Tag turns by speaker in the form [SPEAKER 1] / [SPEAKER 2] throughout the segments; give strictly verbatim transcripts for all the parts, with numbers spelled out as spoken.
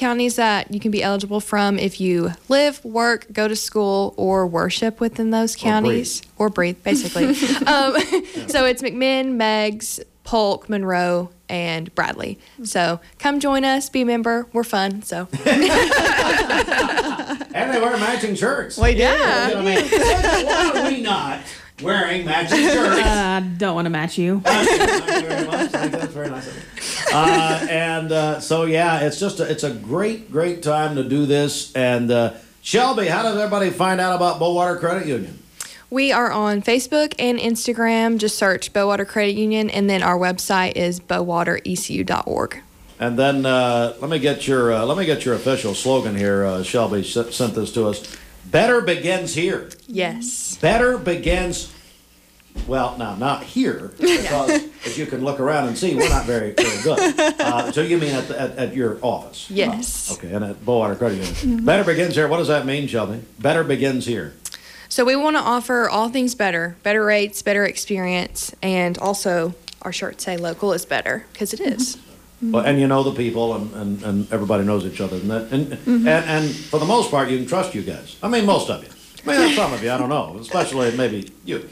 [SPEAKER 1] counties that you can be eligible from if you live, work, go to school, or worship within those counties. Or breathe, or breathe basically. um, yeah. So it's McMinn, Meigs, Polk, Monroe, and Bradley. So come join us, be a member. We're fun. So.
[SPEAKER 2] And they wear matching shirts.
[SPEAKER 3] We do.
[SPEAKER 2] Yeah. You know what I mean? Why are we not wearing matching shirts?
[SPEAKER 3] Uh, I don't want to match you.
[SPEAKER 2] Thank you very much. I think that's very nice of you. Uh, and uh, so, yeah, it's just a, it's a great, great time to do this. And uh, Shelby, how does everybody find out about Bowater Credit Union?
[SPEAKER 1] We are on Facebook and Instagram. Just search Bowater Credit Union, and then our website is bowater e c u dot org.
[SPEAKER 2] And then uh, let me get your uh, let me get your official slogan here. Uh, Shelby s- sent this to us. Better begins here.
[SPEAKER 1] Yes.
[SPEAKER 2] Better begins. Well, now not here, because as you can look around and see, we're not very very good. Uh, so you mean at, the, at at your office?
[SPEAKER 1] Yes.
[SPEAKER 2] Oh, okay, and at Bowater Credit Union. Mm-hmm. Better begins here. What does that mean, Shelby? Better begins here.
[SPEAKER 1] So we want to offer all things better, better rates, better experience, and also our shirts say local is better, because it is.
[SPEAKER 2] Well, and you know the people, and, and, and everybody knows each other. And, that, and, mm-hmm. and and for the most part, you can trust you guys. I mean, most of you. I mean, some of you, I don't know. Especially maybe you.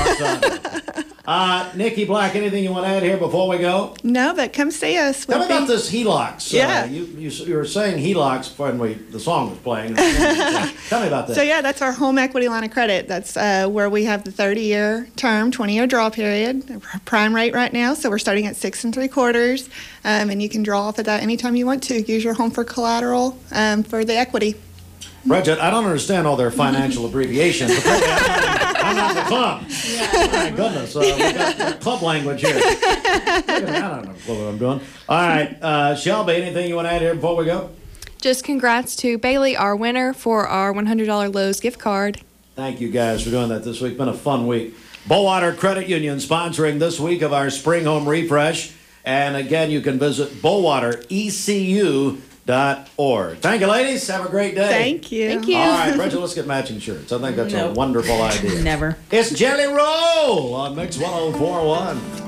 [SPEAKER 2] Uh, Nikki Black, anything you want to add here before we go?
[SPEAKER 4] No, but come see us.
[SPEAKER 2] Tell
[SPEAKER 4] We'll
[SPEAKER 2] me about
[SPEAKER 4] be-
[SPEAKER 2] this Helix.
[SPEAKER 4] Yeah.
[SPEAKER 2] Uh, you, you you were saying Helix when we the song was playing. Tell me about that.
[SPEAKER 4] So yeah, that's our home equity line of credit. That's uh, where we have the thirty-year term, twenty-year draw period, prime rate right now. So we're starting at six and three quarters, um, and you can draw off of that anytime you want to. Use your home for collateral um, for the equity.
[SPEAKER 2] Bridget, I don't understand all their financial abbreviations. Apparently, I'm not, I'm not in the club. Yeah. My goodness, uh, we got, got club language here. I don't know what I'm doing. All right, uh, Shelby, anything you want to add here before we go?
[SPEAKER 1] Just congrats to Bailey, our winner, for our one hundred dollars Lowe's gift card.
[SPEAKER 2] Thank you guys for doing that this week. Been a fun week. Bowater Credit Union sponsoring this week of our Spring Home Refresh. And again, you can visit bowater e c u dot org. Thank you, ladies. Have a great day.
[SPEAKER 4] Thank you.
[SPEAKER 1] Thank you.
[SPEAKER 2] All right, Bridget, let's get matching shirts. I think that's
[SPEAKER 3] Nope.
[SPEAKER 2] a wonderful idea.
[SPEAKER 3] Never.
[SPEAKER 2] It's Jelly Roll on Mix one oh four point one.